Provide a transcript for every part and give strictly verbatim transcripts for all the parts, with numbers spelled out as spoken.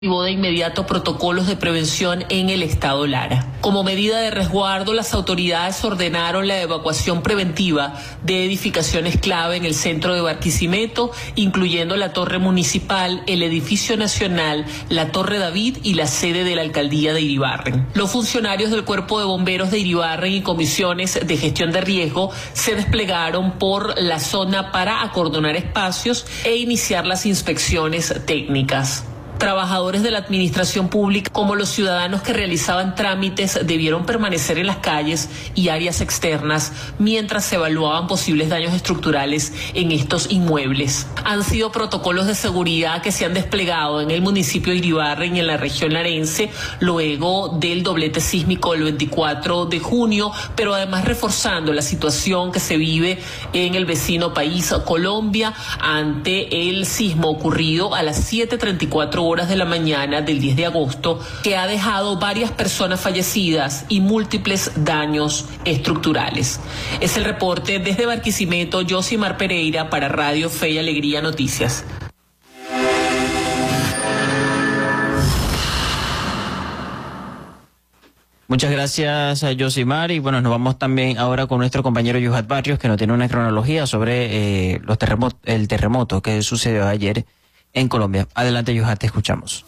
Activó de inmediato protocolos de prevención en el estado Lara. Como medida de resguardo, las autoridades ordenaron la evacuación preventiva de edificaciones clave en el centro de Barquisimeto, incluyendo la Torre Municipal, el Edificio Nacional, la Torre David y la sede de la Alcaldía de Iribarren. Los funcionarios del Cuerpo de Bomberos de Iribarren y comisiones de gestión de riesgo se desplegaron por la zona para acordonar espacios e iniciar las inspecciones técnicas. Trabajadores de la administración pública, como los ciudadanos que realizaban trámites, debieron permanecer en las calles y áreas externas mientras se evaluaban posibles daños estructurales en estos inmuebles. Han sido protocolos de seguridad que se han desplegado en el municipio de Iribarren y en la región larense luego del doblete sísmico del veinticuatro de junio, pero además reforzando la situación que se vive en el vecino país Colombia ante el sismo ocurrido a las siete treinta y cuatro horas de la mañana del diez de agosto, que ha dejado varias personas fallecidas y múltiples daños estructurales. Es el reporte desde Barquisimeto, Yosimar Pereira para Radio Fe y Alegría Noticias. Muchas gracias a Yosimar, y bueno, nos vamos también ahora con nuestro compañero Yuhat Barrios, que nos tiene una cronología sobre eh, los terremotos, el terremoto que sucedió ayer en Colombia. Adelante, Yuhat, te escuchamos.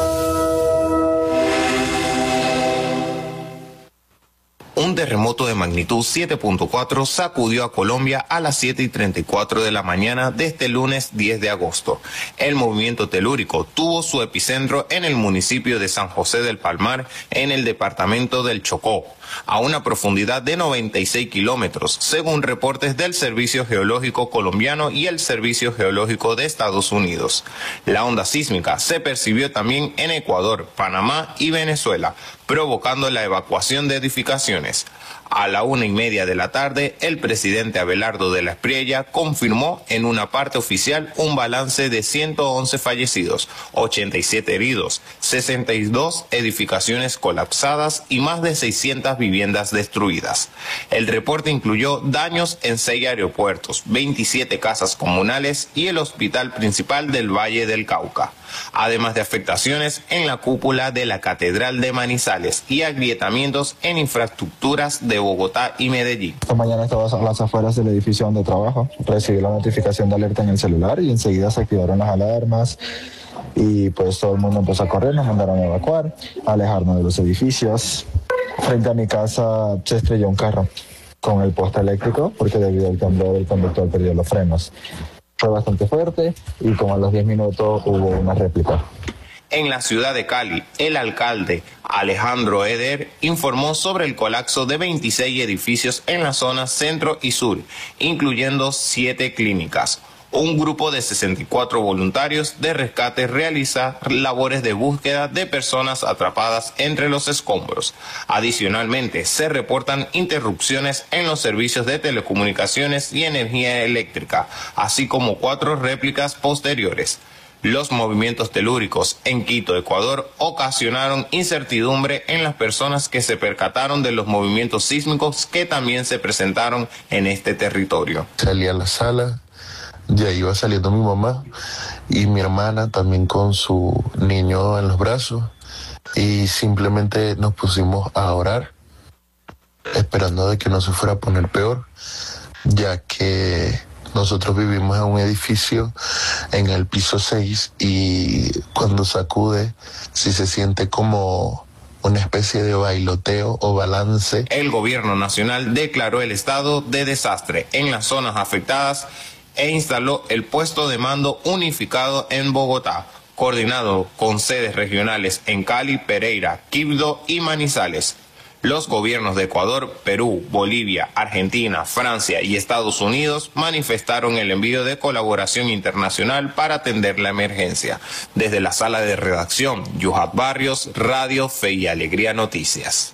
Un terremoto de magnitud siete punto cuatro sacudió a Colombia a las siete y treinta y cuatro de la mañana de este lunes diez de agosto. El movimiento telúrico tuvo su epicentro en el municipio de San José del Palmar, en el departamento del Chocó, a una profundidad de noventa y seis kilómetros, según reportes del Servicio Geológico Colombiano y el Servicio Geológico de Estados Unidos. La onda sísmica se percibió también en Ecuador, Panamá y Venezuela, provocando la evacuación de edificaciones. A la una y media de la tarde, el presidente Abelardo de la Espriella confirmó en una parte oficial un balance de ciento once fallecidos, ochenta y siete heridos, sesenta y dos edificaciones colapsadas y más de seiscientas viviendas destruidas. El reporte incluyó daños en seis aeropuertos, veintisiete casas comunales y el hospital principal del Valle del Cauca, además de afectaciones en la cúpula de la Catedral de Manizales y agrietamientos en infraestructuras de Bogotá y Medellín. Esta mañana estaba a las afueras del edificio donde trabajo, recibí la notificación de alerta en el celular y enseguida se activaron las alarmas y pues todo el mundo empezó a correr, nos mandaron a evacuar, a alejarnos de los edificios. Frente a mi casa se estrelló un carro con el poste eléctrico porque debido al temblor el conductor perdió los frenos. Fue bastante fuerte y como a los diez minutos hubo una réplica. En la ciudad de Cali, el alcalde Alejandro Eder informó sobre el colapso de veintiséis edificios en la zona centro y sur, incluyendo siete clínicas. Un grupo de sesenta y cuatro voluntarios de rescate realiza labores de búsqueda de personas atrapadas entre los escombros. Adicionalmente, se reportan interrupciones en los servicios de telecomunicaciones y energía eléctrica, así como cuatro réplicas posteriores. Los movimientos telúricos en Quito, Ecuador, ocasionaron incertidumbre en las personas que se percataron de los movimientos sísmicos que también se presentaron en este territorio. Salí a la sala, ya iba saliendo mi mamá y mi hermana también con su niño en los brazos y simplemente nos pusimos a orar, esperando de que no se fuera a poner peor, ya que nosotros vivimos en un edificio en el piso seis y cuando sacude, sí se siente como una especie de bailoteo o balance. El gobierno nacional declaró el estado de desastre en las zonas afectadas e instaló el puesto de mando unificado en Bogotá, coordinado con sedes regionales en Cali, Pereira, Quibdó y Manizales. Los gobiernos de Ecuador, Perú, Bolivia, Argentina, Francia y Estados Unidos manifestaron el envío de colaboración internacional para atender la emergencia. Desde la sala de redacción, Yuhat Barrios, Radio Fe y Alegría Noticias.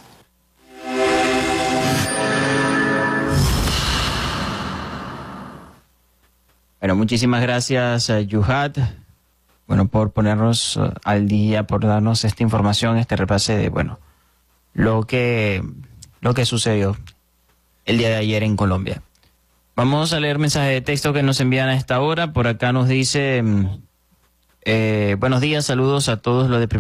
Bueno, muchísimas gracias, Yuhat, bueno, por ponernos uh, al día, por darnos esta información, este repase de, bueno, lo que, lo que sucedió el día de ayer en Colombia. Vamos a leer mensajes de texto que nos envían a esta hora. Por acá nos dice Eh, buenos días, saludos a todos los de